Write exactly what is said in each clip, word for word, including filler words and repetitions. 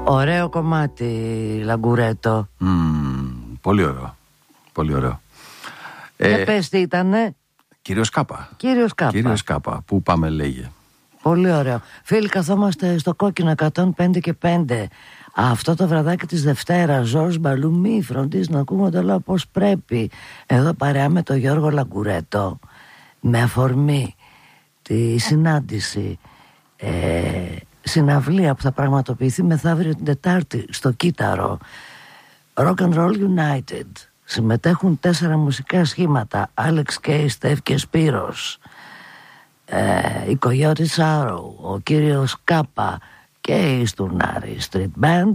Ωραίο κομμάτι, Λαγκουρέτο. Mm, πολύ ωραίο. Πολύ ωραίο. Ε, πες τι ήτανε. Κύριος Κάπα. Κύριος Κάπα. Κύριος Κάπα. Πού πάμε λέγε. Πολύ ωραίο. Φίλοι, καθόμαστε στο κόκκινο εκατόν πέντε και πέντε. Αυτό το βραδάκι της Δευτέρας, Ζορζ Μπαλού, μη φροντίζει να ακούμε το λέω πως πρέπει. Εδώ παρέα με τον Γιώργο Λαγκουρέτο, με αφορμή τη συνάντηση, ε, συναυλία που θα πραγματοποιηθεί μεθαύριο την Τετάρτη στο Κύτταρο, Rock and Roll United. Συμμετέχουν τέσσερα μουσικά σχήματα, Άλεξ Κέι, Στεφ και Σπύρος, ε, η Κογιώτη Σάρο, ο κύριος Κάπα και η Στουρνάρη Street Band.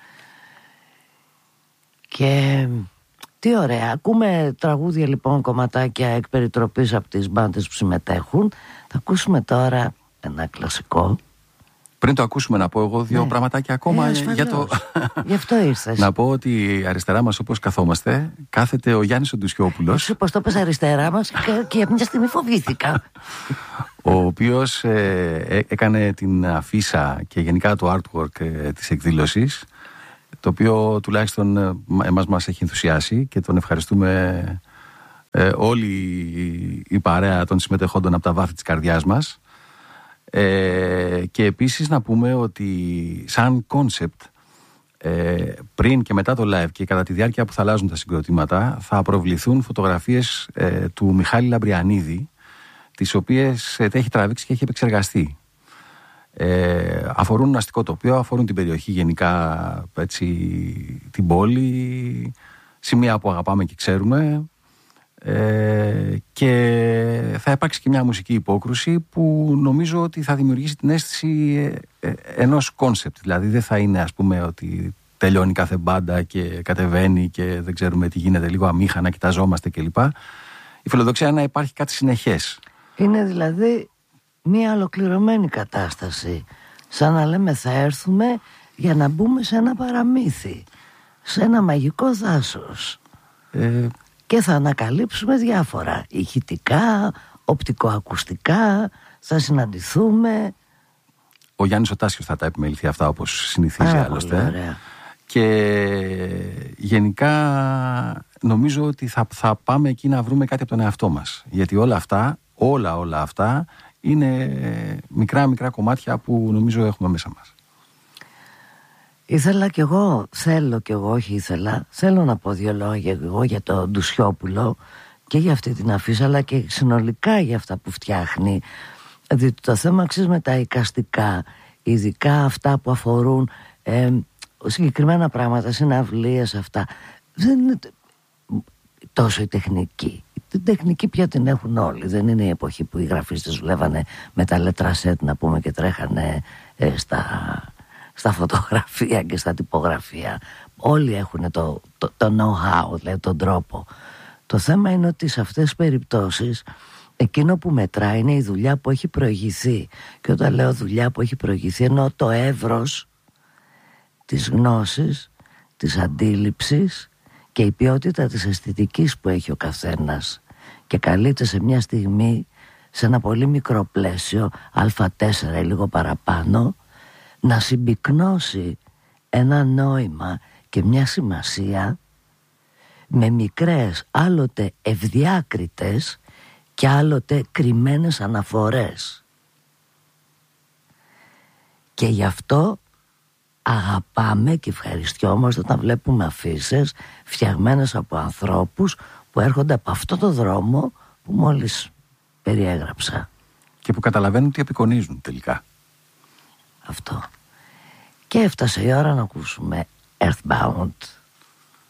Και τι ωραία, ακούμε τραγούδια λοιπόν, κομματάκια εκ περιτροπής από τις μπάντες που συμμετέχουν. Θα ακούσουμε τώρα ένα κλασικό. Πριν το ακούσουμε να πω εγώ δύο ναι. πραγματάκια ακόμα ε, για το... Γι' αυτό ήρθες. Να πω ότι αριστερά μας όπως καθόμαστε κάθεται ο Γιάννης ο Ντουσιόπουλος. Εσύ πως το πες αριστερά μας και για μια στιγμή φοβήθηκα. Ο οποίος ε, έκανε την αφίσα και γενικά το artwork ε, της εκδήλωσης, το οποίο τουλάχιστον ε, εμάς μας έχει ενθουσιάσει και τον ευχαριστούμε ε, όλη η παρέα των συμμετεχόντων από τα βάθη της καρδιάς μας. Ε, και επίσης να πούμε ότι σαν concept ε, πριν και μετά το live και κατά τη διάρκεια που θα αλλάζουν τα συγκροτήματα θα προβληθούν φωτογραφίες ε, του Μιχάλη Λαμπριανίδη, τις οποίες ε, έχει τραβήξει και έχει επεξεργαστεί. Ε, αφορούν αστικό τοπίο, αφορούν την περιοχή γενικά, έτσι, την πόλη, σημεία που αγαπάμε και ξέρουμε. Ε, και θα υπάρξει και μια μουσική υπόκρουση που νομίζω ότι θα δημιουργήσει την αίσθηση ε, ε, ενός κόνσεπτ. Δηλαδή δεν θα είναι, ας πούμε, ότι τελειώνει κάθε μπάντα και κατεβαίνει και δεν ξέρουμε τι γίνεται, λίγο αμήχανα, κοιταζόμαστε κλπ. Η φιλοδοξία είναι να υπάρχει κάτι συνεχές. Είναι δηλαδή μια ολοκληρωμένη κατάσταση, σαν να λέμε θα έρθουμε για να μπούμε σε ένα παραμύθι, σε ένα μαγικό δάσος. ε, Και θα ανακαλύψουμε διάφορα ηχητικά, οπτικοακουστικά, θα συναντηθούμε. Ο Γιάννης ο Τάσιος θα τα επιμεληθεί αυτά όπως συνηθίζει άλλωστε. Και γενικά νομίζω ότι θα, θα πάμε εκεί να βρούμε κάτι από τον εαυτό μας. Γιατί όλα αυτά, όλα όλα αυτά είναι μικρά μικρά κομμάτια που νομίζω έχουμε μέσα μας. Ήθελα κι εγώ, θέλω κι εγώ, όχι ήθελα, θέλω να πω δύο λόγια εγώ για τον Ντουσιόπουλο και για αυτή την αφίσα, αλλά και συνολικά για αυτά που φτιάχνει. Διότι το θέμα αξίζει με τα εικαστικά, ειδικά αυτά που αφορούν ε, συγκεκριμένα πράγματα, συναυλίες, αυτά. Δεν είναι τόσο η τεχνική. Την τεχνική πια την έχουν όλοι. Δεν είναι η εποχή που οι γραφίστες δουλεύανε με τα λετρασέτ, να πούμε, και τρέχανε ε, στα... στα φωτογραφία και στα τυπογραφία. Όλοι έχουν το, το, το know-how, δηλαδή τον τρόπο. Το θέμα είναι ότι σε αυτές τις περιπτώσεις εκείνο που μετράει είναι η δουλειά που έχει προηγηθεί. Και όταν λέω δουλειά που έχει προηγηθεί εννοώ το εύρος της γνώσης, της αντίληψης και η ποιότητα της αισθητικής που έχει ο καθένας και καλείται σε μια στιγμή σε ένα πολύ μικρό πλαίσιο α τέσσερα ή λίγο παραπάνω να συμπυκνώσει ένα νόημα και μια σημασία με μικρές, άλλοτε ευδιάκριτες και άλλοτε κρυμμένες αναφορές. Και γι' αυτό αγαπάμε και ευχαριστιόμαστε όταν βλέπουμε αφίσες φτιαγμένες από ανθρώπους που έρχονται από αυτό το δρόμο που μόλις περιέγραψα. Και που καταλαβαίνουν τι απεικονίζουν τελικά. Αυτό. Και έφτασε η ώρα να ακούσουμε Earthbound.